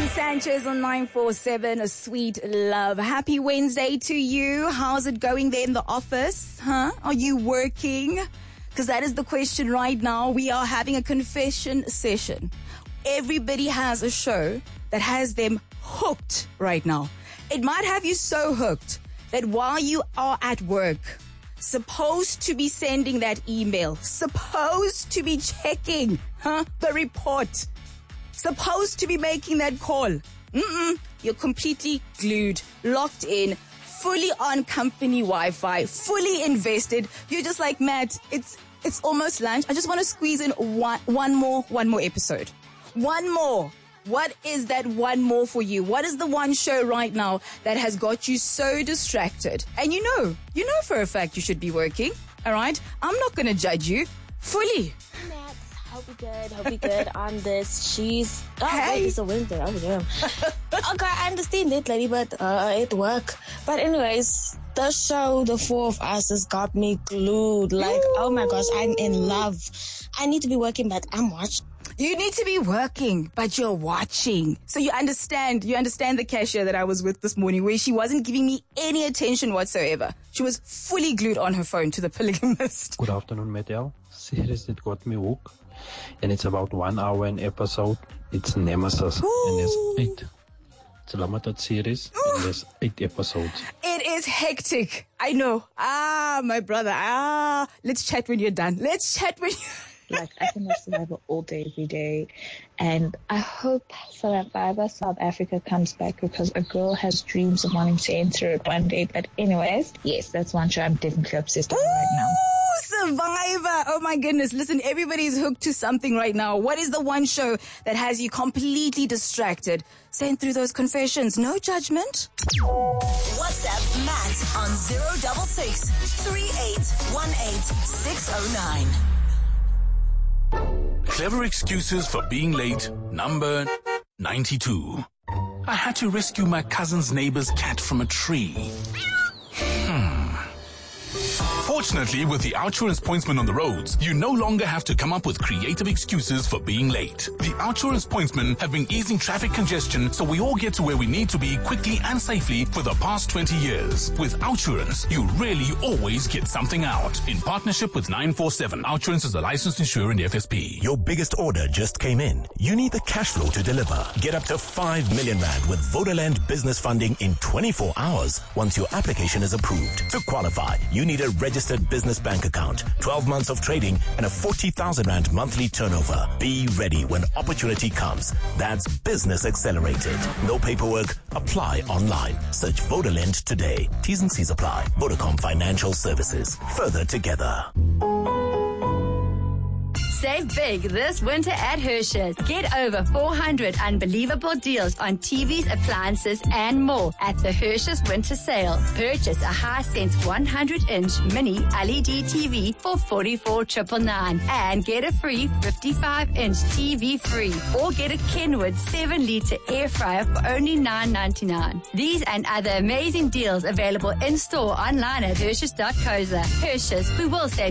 Sanchez on 947, a sweet love. Happy Wednesday to you. How's it going there in the office? Are you working? Because that is the question right now. We are having a confession session. Everybody has a show that has them hooked right now. It might have you so hooked that while you are at work, supposed to be sending that email, supposed to be checking the report, supposed to be making that call. You're completely glued, locked in, fully on company Wi-Fi, fully invested. You're just like, Matt, it's almost lunch. I just want to squeeze in one more episode. One more. What is that one more for you? What is the one show right now that has got you so distracted? And you know for a fact you should be working. All right? I'm not going to judge you fully. Hope we good on this cheese. Hey. It's a Wednesday. Oh, yeah. Okay, I understand it, lady, but it work. But anyways, the show, The Four of Us, has got me glued. Like, oh my gosh, I'm in love. I need to be working, but I'm watching. You need to be working, but you're watching. So you understand the cashier that I was with this morning, where she wasn't giving me any attention whatsoever. She was fully glued on her phone to the polygamist. Good afternoon, Metel. Series that got me hooked. And it's about 1 hour an episode. It's Nemesis. And there's 8. It's a limited series. And there's 8 episodes. It is hectic. I know. My brother. Let's chat when you're done. Like, I can watch Survivor all day, every day. And I hope Survivor South Africa comes back, because a girl has dreams of wanting to enter it one day. But anyways, yes, that's one show I'm definitely obsessed with right now. Survivor. Oh my goodness. Listen, everybody's hooked to something right now. What is the one show that has you completely distracted? Send through those confessions. No judgment. WhatsApp Matt on 066 3818 609. Clever excuses for being late, number 92. I had to rescue my cousin's neighbor's cat from a tree. Fortunately, with the Outsurance pointsman on the roads, you no longer have to come up with creative excuses for being late. The Outsurance pointsmen have been easing traffic congestion so we all get to where we need to be quickly and safely for the past 20 years. With Outsurance, you really always get something out. In partnership with 947, Outsurance is a licensed insurer in the FSP. Your biggest order just came in. You need the cash flow to deliver. Get up to 5 million rand with Vodaland business funding in 24 hours once your application is approved. To qualify, you need a registered business bank account, 12 months of trading, and a 40,000 rand monthly turnover. Be ready when opportunity comes. That's Business Accelerated. No paperwork. Apply online. Search Vodaland today. T's and C's apply. Vodacom Financial Services. Further together. Save big this winter at Hershey's. Get over 400 unbelievable deals on TVs, appliances, and more at the Hershey's Winter Sale. Purchase a Hisense 100-inch mini LED TV for 44,999 and get a free 55-inch TV free. Or get a Kenwood 7-liter air fryer for only $9.99. These and other amazing deals available in-store, online at Hershey's.co.za. Hershey's, we will save